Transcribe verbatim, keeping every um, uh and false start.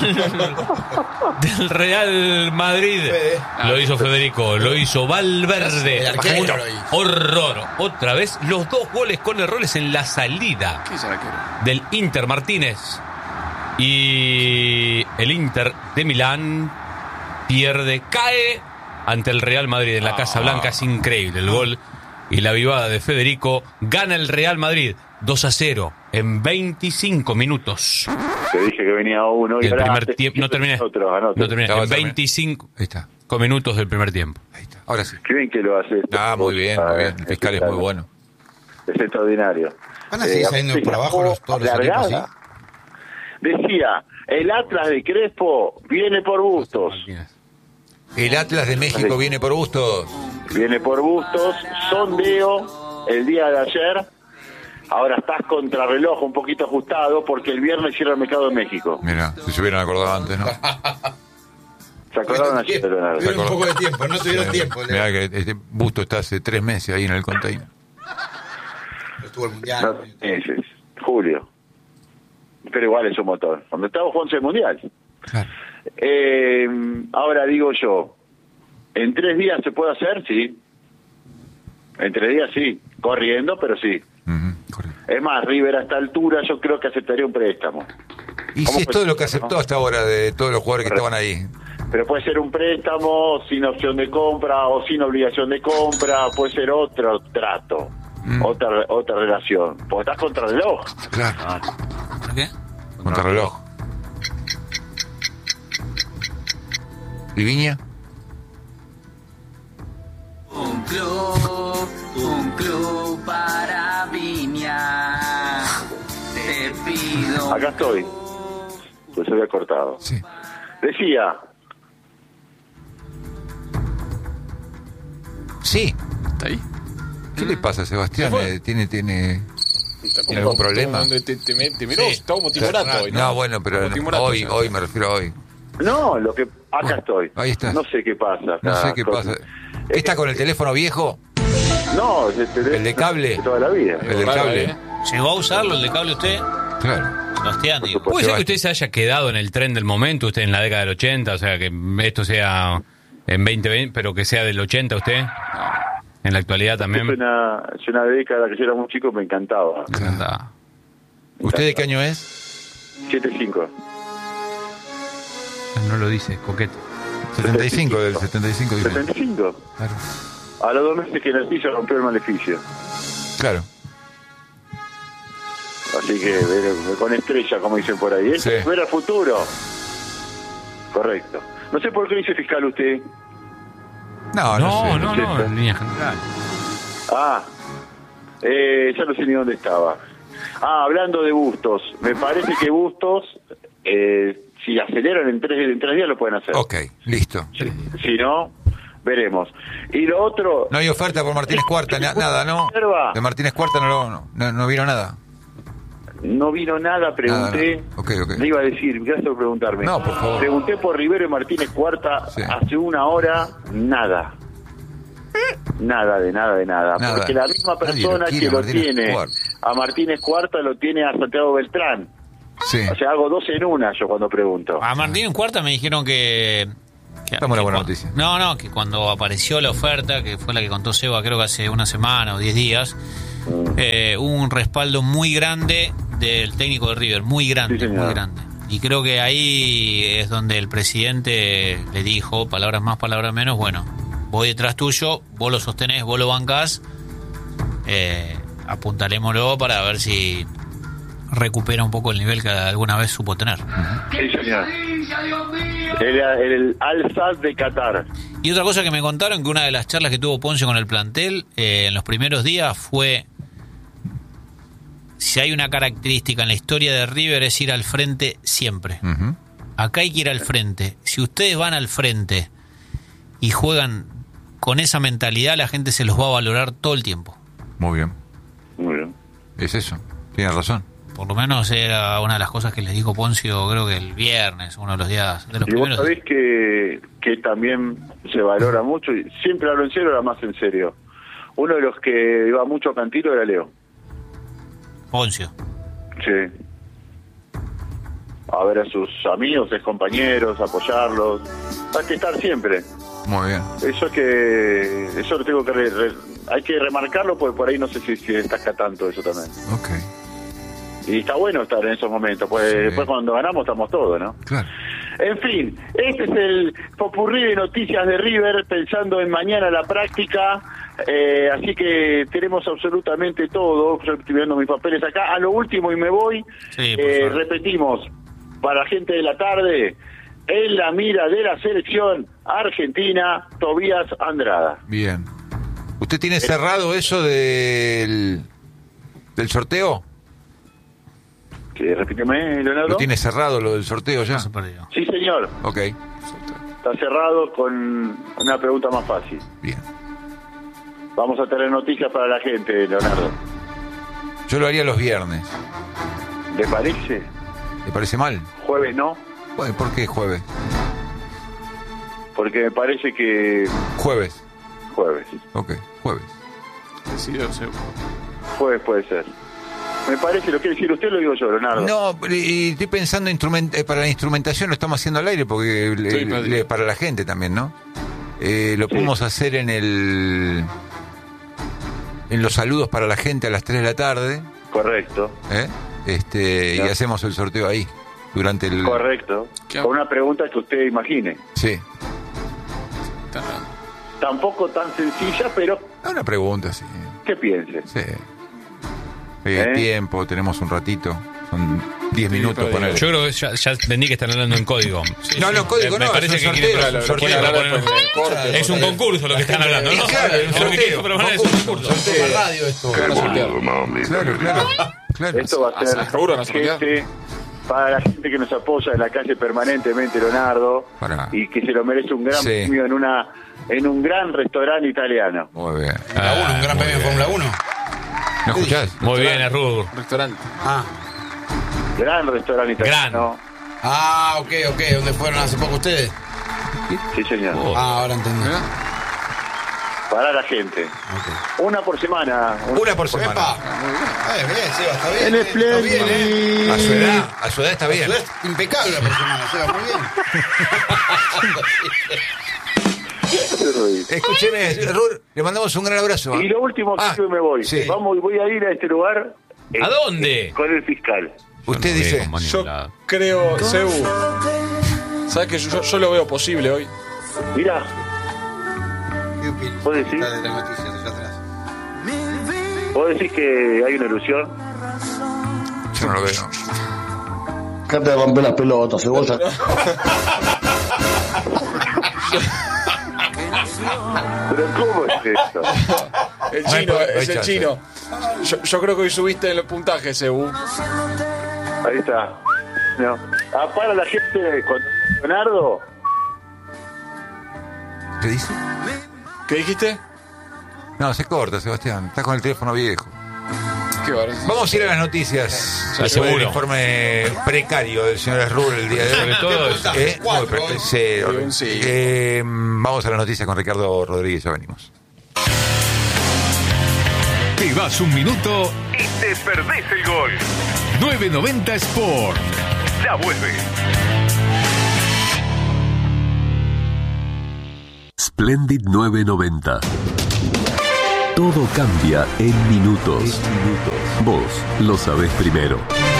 del Real Madrid. Lo hizo Federico, lo hizo Valverde. El arquero Un lo hizo. horror. Otra vez los dos goles con errores en la salida ¿Qué es el arquero? del Inter Martínez. Y el Inter de Milán pierde, cae ante el Real Madrid en la Casa Blanca. Es increíble el gol y la vivada de Federico. Gana el Real Madrid dos a cero en veinticinco minutos. Te dije que venía uno y El ahora primer antes- tiempo no terminé. Otro, anote. No terminé. Estaba En terminando. veinticinco Ahí está. minutos del primer tiempo. Ahí está. Ahora sí. Qué bien que lo hace. esto. Ah, muy bien, muy bien. El fiscal es muy bueno. Es extraordinario. ¿Van a seguir Eh, saliendo por abajo los, todos los largada. equipos, sí? Decía, el Atlas de Crespo viene por Bustos. El Atlas de México viene por Bustos. Viene por Bustos. Sondeo el día de ayer. Ahora estás contra reloj un poquito ajustado porque el viernes cierra el mercado de México. Mira, si se hubieran acordado antes, ¿no? ¿Se acordaron ayer, Leonardo? Tuvieron un poco de tiempo, no tuvieron tiempo. Mira que este Busto está hace tres meses ahí en el container. Estuvo el No, mundial. meses. Julio. Pero igual es un motor. Cuando estamos jugando el mundial. Claro. Eh, ahora digo yo, ¿en tres días se puede hacer? Sí. En tres días sí. Corriendo, pero sí. Ujú, correcto. Es más, River a esta altura yo creo que aceptaría un préstamo. Y ¿Cómo si es fue? todo lo que aceptó hasta ahora de todos los jugadores que Correcto. estaban ahí. Pero puede ser un préstamo sin opción de compra o sin obligación de compra, puede ser otro trato, Mm. otra otra relación. Porque estás contra el reloj. Claro. ¿Por qué? Contrarreloj. ¿Y Viña? Un club, un club para Viña. Te pido. Acá estoy. Pues se había cortado. Sí. Decía, Sí. ¿Está ahí? ¿Qué le pasa a Sebastián? ¿Se fue? Eh, ¿Tiene, tiene... Está ¿Tiene algún problema? Te, te, te, te miró, Sí. está como timorato hoy, ¿no? No, bueno, pero Como timorato hoy, ya. hoy me refiero a hoy. no, lo que acá estoy. Ahí estás. No sé qué pasa. No acá, sé qué con- pasa. ¿Está con el teléfono viejo? No, es el, ¿El de cable? de toda la vida. El del Raro, cable. ¿eh? ¿Llegó a usarlo el de cable usted? Claro. Sebastián, digo. supuesto. ¿Puede ser que usted se haya quedado en el tren del momento, usted en la década del ochenta? O sea, que esto sea en veinte veinte, pero que sea del ochenta usted. En la actualidad Es también. una, es una década que yo era muy chico y me encantaba. Anda. ¿Usted de qué año es? siete cinco. No lo dice, coquete. setenta y cinco, del setenta y cinco. dice. ¿setenta y cinco? Claro. A los dos meses que nací se rompió el maleficio. Claro. Así que ver- con estrella, como dicen por ahí. ¿Es Sí. ver al futuro? Correcto. No sé por qué dice fiscal usted. No, no, No, sé. no, no, sé. en línea general. Ah, eh, ya no sé ni dónde estaba. Ah, hablando de Bustos. Me parece que Bustos, eh, si aceleran en tres, en tres días, lo pueden hacer. Ok, listo. Si no, veremos. Y lo otro... No hay oferta por Martínez Cuarta, na- nada, ¿no? Reserva. De Martínez Cuarta no, lo- no, no, no vieron nada. No vino nada, pregunté. Nada, nada. Ok, ok. Le iba a decir, gracias por preguntarme. No, por favor. Pregunté por Rivero y Martínez Cuarta Sí. hace una hora, nada. Nada, de nada, de nada. Nada. Porque la misma Nadie lo persona quiere que a lo Martínez tiene Cuarta. a Martínez Cuarta lo tiene a Santiago Beltrán. Sí. O sea, hago dos en una yo cuando pregunto. A Martín en cuarta me dijeron que... que Estamos en la que buena cua- noticia. No, no, que cuando apareció la oferta, que fue la que contó Seba, creo que hace una semana o diez días, eh, hubo un respaldo muy grande del técnico de River, muy grande, Sí, señor. muy grande. Y creo que ahí es donde el presidente le dijo, palabras más, palabras menos, bueno, voy detrás tuyo, vos lo sostenés, vos lo bancás, eh, apuntalémoslo para ver si recupera un poco el nivel que alguna vez supo tener. Sí, señor. El, el Al-Sadd de Qatar. Y otra cosa que me contaron, que una de las charlas que tuvo Ponce con el plantel eh, en los primeros días fue, si hay una característica en la historia de River es ir al frente siempre. Ujú. Acá hay que ir al frente. Si ustedes van al frente y juegan con esa mentalidad, la gente se los va a valorar todo el tiempo. Muy bien. Muy bien. Es eso. Tiene razón. Por lo menos era una de las cosas que les dijo Poncio, creo que el viernes, uno de los días, de los Y vos primeros días. sabés que, que también se valora mucho, y siempre hablo en serio, ahora más en serio. Uno de los que iba mucho a Cantilo era Leo. Poncio. Sí. a ver a sus amigos, ex compañeros, apoyarlos. Hay que estar siempre. Muy bien. Eso es que, eso lo tengo que, re, re, hay que remarcarlo porque por ahí no sé si, si destaca tanto eso también. Ok. Y está bueno estar en esos momentos, pues Sí. después cuando ganamos estamos todos, ¿no? Claro. En fin, este es el popurrí de noticias de River, pensando en mañana la práctica, eh, así que tenemos absolutamente todo. Yo estoy viendo mis papeles acá. A lo último y me voy, Sí, por eh, favor. repetimos, para la gente de la tarde, en la mira de la selección argentina, Tobías Andrada. Bien. ¿Usted tiene cerrado eso del, del sorteo? ¿Que repíteme, Leonardo? ¿Lo tiene cerrado lo del sorteo ya? No se perdió. Sí, señor. Ok, Está cerrado con una pregunta más fácil. bien. Vamos a tener noticias para la gente, Leonardo. Yo lo haría los viernes. ¿Le parece? ¿Le parece mal? Jueves no, Bueno, ¿por qué jueves? porque me parece que Jueves. jueves. Ok, jueves. Decidido, sí. Jueves puede ser. Me parece, lo quiere decir usted, lo digo yo, Leonardo. No, y estoy pensando instrument, eh, para la instrumentación lo estamos haciendo al aire porque le- Sí, le- padre. para la gente también, ¿no? Eh, lo Sí. podemos hacer en el en los saludos para la gente a las tres de la tarde, Correcto, ¿eh? Este, y Ya. hacemos el sorteo ahí durante el correcto. ¿Qué? Con una pregunta que usted imagine. Sí. Está- Tampoco tan sencilla, pero Una pregunta, sí. que piense. Sí. Eh, ¿Eh? Tiempo, tenemos un ratito. Son diez Sí, minutos, pero ponele. Yo creo que ya, ya entendí que están hablando en código. No, no, código me no, parece es un que quieren- sorteo, es un Lo sorteo. quieren hablar Bueno, después del corte, Es un porque- concurso lo que están hablando, ¿no? Y claro, es un Lo que sorteo, quiso proponer es un concurso, concurso. sorteo. Toma radio esto. Van a sortear. Claro, claro. Claro. Esto va a ser Ah, seguro, no se gente, para la gente que nos apoya en la calle permanentemente, Leonardo, Pará. y que se lo merece un gran Sí. premio en una en un gran restaurante italiano. Muy bien. Fórmula uno, un gran premio de Fórmula uno. ¿No escuchás? Muy bien, Errur. Restaurante. Ah. Gran restaurante italiano. Ah, ok, ok. ¿Dónde fueron hace poco ustedes? Sí, señor. Oh. Ah, ahora entendí. Mirá. Para la gente. Ok. Una por semana. Una por semana. Epa. Eh, bien, Seba, está bien. En eh, está bien, eh. A su edad, a su edad está bien. Eso es impecable la por semana, Seba, muy bien. Escúcheme, Rur, le mandamos un gran abrazo. Y lo último que Ah, yo me voy. sí. Vamos, voy a ir a este lugar. eh, ¿A dónde? Con el fiscal. Usted Yo no dice, veo como Yo ningún lado. creo, Sebu. ¿Sabes que yo, yo lo veo posible hoy? Mirá, ¿Qué opinas ¿Vos decís? de la noticia allá atrás? vos decís que hay una ilusión. yo no lo veo. Dejate de romper las pelotas, cebolla. Pero ¿cómo es esto? El No hay chino, po- no hay es el chance. chino. Yo, yo creo que hoy subiste el puntaje, Sebu. Ahí está. No. Ah, para la gente con Leonardo. ¿Qué dice? ¿Qué dijiste? No, se corta, Sebastián. Está con el teléfono viejo. Qué bárbaro. Vamos a ir a las noticias. Sí, Después del seguro. informe precario del señor Rur el día de hoy. Sobre todo es- Eh, Cuatro, muy pre- eh. sí, horrible. Sí. Eh, vamos a las noticias con Ricardo Rodríguez, ya venimos. Te vas un minuto y te perdés el gol. nueve noventa Sport. Ya vuelve. Splendid nueve noventa. Todo cambia en minutos. Vos lo sabés primero.